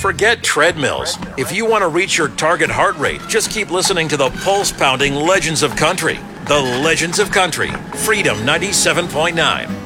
Forget treadmills. If you want to reach your target heart rate, just keep listening to the pulse-pounding Legends of Country. The Legends of Country. Freedom 97.9.